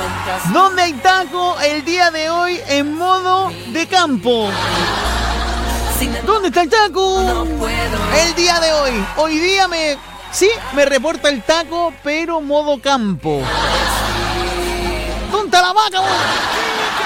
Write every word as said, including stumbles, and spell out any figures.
¿Dónde hay taco el día de hoy en modo de campo? ¿Dónde está el taco el día de hoy? Hoy día me... Sí, me reporta el taco, pero modo campo. ¿Dónde está la vaca, güey?